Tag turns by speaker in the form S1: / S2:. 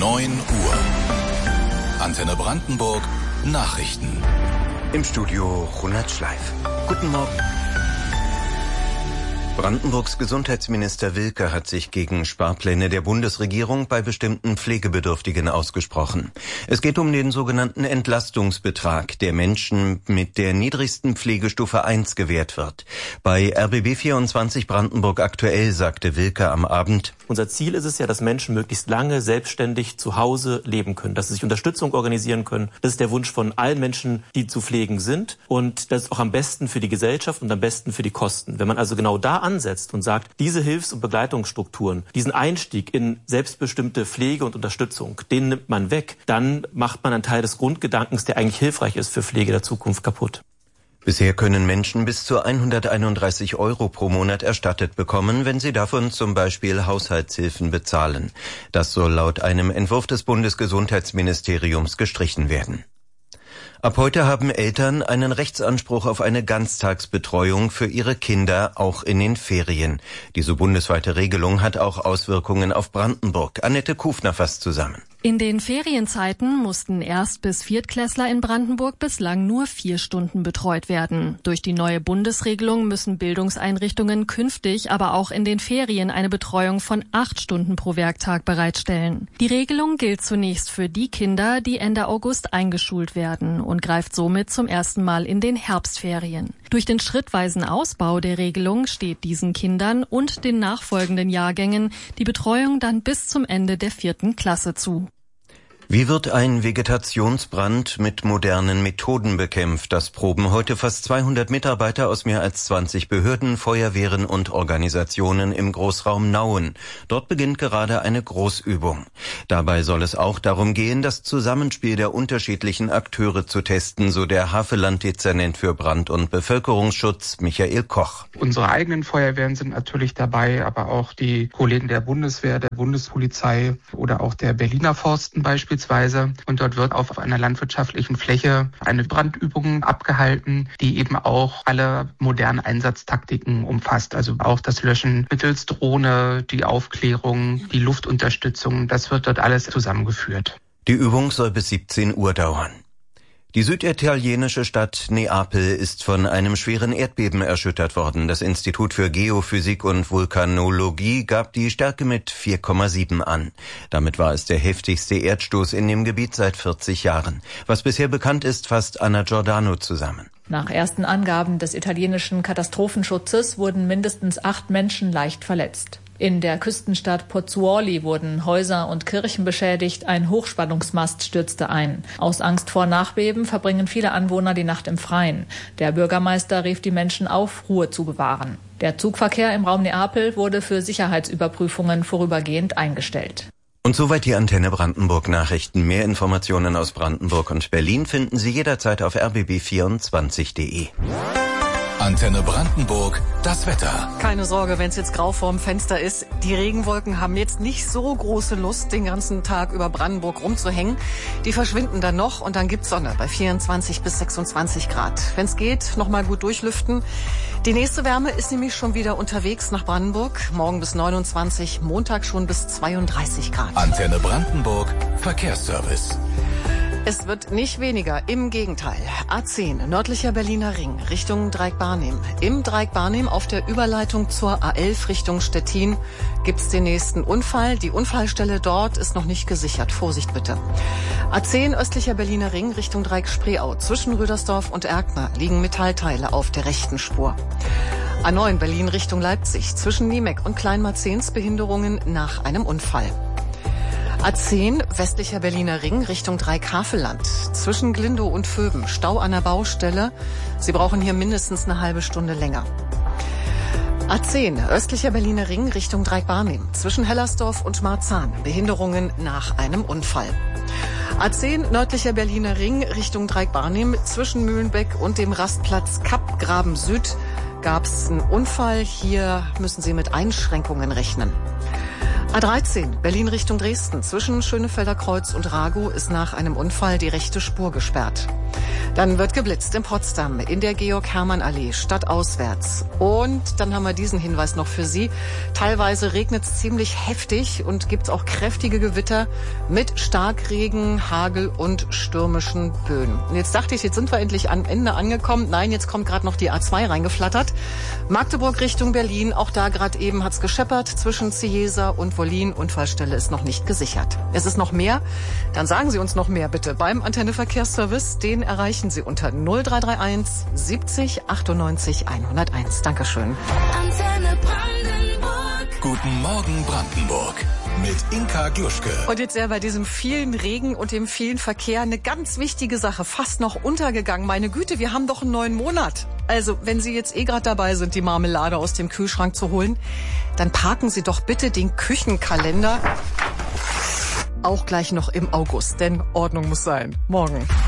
S1: 9 Uhr. Antenne Brandenburg Nachrichten.
S2: Im Studio Ronald Schleif. Guten Morgen. Brandenburgs Gesundheitsminister Wilke hat sich gegen Sparpläne der Bundesregierung bei bestimmten Pflegebedürftigen ausgesprochen. Es geht um den sogenannten Entlastungsbetrag, der Menschen mit der niedrigsten Pflegestufe 1 gewährt wird. Bei RBB 24 Brandenburg aktuell sagte Wilke am Abend:
S3: Unser Ziel ist es ja, dass Menschen möglichst lange selbstständig zu Hause leben können, dass sie sich Unterstützung organisieren können. Das ist der Wunsch von allen Menschen, die zu pflegen sind. Und das ist auch am besten für die Gesellschaft und am besten für die Kosten. Wenn man also genau da ansetzt und sagt, diese Hilfs- und Begleitungsstrukturen, diesen Einstieg in selbstbestimmte Pflege und Unterstützung, den nimmt man weg, dann macht man einen Teil des Grundgedankens, der eigentlich hilfreich ist für Pflege der Zukunft, kaputt.
S2: Bisher können Menschen bis zu 131 € pro Monat erstattet bekommen, wenn sie davon zum Beispiel Haushaltshilfen bezahlen. Das soll laut einem Entwurf des Bundesgesundheitsministeriums gestrichen werden. Ab heute haben Eltern einen Rechtsanspruch auf eine Ganztagsbetreuung für ihre Kinder, auch in den Ferien. Diese bundesweite Regelung hat auch Auswirkungen auf Brandenburg. Annette Kufner fasst zusammen.
S4: In den Ferienzeiten mussten Erst- bis Viertklässler in Brandenburg bislang nur 4 Stunden betreut werden. Durch die neue Bundesregelung müssen Bildungseinrichtungen künftig aber auch in den Ferien eine Betreuung von 8 Stunden pro Werktag bereitstellen. Die Regelung gilt zunächst für die Kinder, die Ende August eingeschult werden und greift somit zum ersten Mal in den Herbstferien. Durch den schrittweisen Ausbau der Regelung steht diesen Kindern und den nachfolgenden Jahrgängen die Betreuung dann bis zum Ende der 4. Klasse zu.
S2: Wie wird ein Vegetationsbrand mit modernen Methoden bekämpft? Das proben heute fast 200 Mitarbeiter aus mehr als 20 Behörden, Feuerwehren und Organisationen im Großraum Nauen. Dort beginnt gerade eine Großübung. Dabei soll es auch darum gehen, das Zusammenspiel der unterschiedlichen Akteure zu testen, so der Havelland-Dezernent für Brand- und Bevölkerungsschutz Michael Koch.
S5: Unsere eigenen Feuerwehren sind natürlich dabei, aber auch die Kollegen der Bundeswehr, der Bundespolizei oder auch der Berliner Forsten beispielsweise. Und dort wird auf einer landwirtschaftlichen Fläche eine Brandübung abgehalten, die eben auch alle modernen Einsatztaktiken umfasst. Also auch das Löschen mittels Drohne, die Aufklärung, die Luftunterstützung, das wird dort alles zusammengeführt.
S2: Die Übung soll bis 17 Uhr dauern. Die süditalienische Stadt Neapel ist von einem schweren Erdbeben erschüttert worden. Das Institut für Geophysik und Vulkanologie gab die Stärke mit 4,7 an. Damit war es der heftigste Erdstoß in dem Gebiet seit 40 Jahren. Was bisher bekannt ist, fasst Anna Giordano zusammen.
S6: Nach ersten Angaben des italienischen Katastrophenschutzes wurden mindestens 8 Menschen leicht verletzt. In der Küstenstadt Pozzuoli wurden Häuser und Kirchen beschädigt, ein Hochspannungsmast stürzte ein. Aus Angst vor Nachbeben verbringen viele Anwohner die Nacht im Freien. Der Bürgermeister rief die Menschen auf, Ruhe zu bewahren. Der Zugverkehr im Raum Neapel wurde für Sicherheitsüberprüfungen vorübergehend eingestellt.
S2: Und soweit die Antenne Brandenburg Nachrichten. Mehr Informationen aus Brandenburg und Berlin finden Sie jederzeit auf rbb24.de.
S1: Antenne Brandenburg, das Wetter.
S7: Keine Sorge, wenn es jetzt grau vorm Fenster ist. Die Regenwolken haben jetzt nicht so große Lust, den ganzen Tag über Brandenburg rumzuhängen. Die verschwinden dann noch und dann gibt's Sonne bei 24 bis 26 Grad. Wenn es geht, noch mal gut durchlüften. Die nächste Wärme ist nämlich schon wieder unterwegs nach Brandenburg. Morgen bis 29, Montag schon bis 32 Grad.
S1: Antenne Brandenburg, Verkehrsservice.
S7: Es wird nicht weniger, im Gegenteil. A10, nördlicher Berliner Ring, Richtung Dreieck-Barnim. Im Dreieck-Barnim auf der Überleitung zur A11 Richtung Stettin gibt's den nächsten Unfall. Die Unfallstelle dort ist noch nicht gesichert. Vorsicht bitte. A10, östlicher Berliner Ring, Richtung Dreieck-Spreeau. Zwischen Rüdersdorf und Erkner liegen Metallteile auf der rechten Spur. A9, Berlin Richtung Leipzig. Zwischen Niemek und Kleinmarzens Behinderungen nach einem Unfall. A10, westlicher Berliner Ring, Richtung Dreieck-Havelland. Zwischen Glindow und Vöben, Stau an der Baustelle. Sie brauchen hier mindestens eine halbe Stunde länger. A10, östlicher Berliner Ring, Richtung Dreieck-Barnim. Zwischen Hellersdorf und Marzahn, Behinderungen nach einem Unfall. A10, nördlicher Berliner Ring, Richtung Dreieck-Barnim. Zwischen Mühlenbeck und dem Rastplatz Kappgraben Süd gab's einen Unfall. Hier müssen Sie mit Einschränkungen rechnen. A13, Berlin Richtung Dresden. Zwischen Schönefelder Kreuz und Ragow ist nach einem Unfall die rechte Spur gesperrt. Dann wird geblitzt in Potsdam, in der Georg-Hermann-Allee, stadtauswärts. Und dann haben wir diesen Hinweis noch für Sie. Teilweise regnet es ziemlich heftig und gibt es auch kräftige Gewitter mit Starkregen, Hagel und stürmischen Böen. Und jetzt dachte ich, jetzt sind wir endlich am Ende angekommen. Nein, jetzt kommt gerade noch die A2 reingeflattert. Magdeburg Richtung Berlin, auch da gerade eben hat's gescheppert zwischen Cieza und Wollin. Unfallstelle ist noch nicht gesichert. Es ist noch mehr? Dann sagen Sie uns noch mehr bitte beim Antenne Verkehrsservice. Den erreichen Sie unter 0331 70 98 101. Dankeschön.
S1: Antenne Brandenburg. Guten Morgen Brandenburg. Mit Inka Gluschke.
S7: Und jetzt bei diesem vielen Regen und dem vielen Verkehr eine ganz wichtige Sache, fast noch untergegangen. Meine Güte, wir haben doch einen neuen Monat. Also, wenn Sie jetzt gerade dabei sind, die Marmelade aus dem Kühlschrank zu holen, dann parken Sie doch bitte den Küchenkalender auch gleich noch im August, denn Ordnung muss sein. Morgen.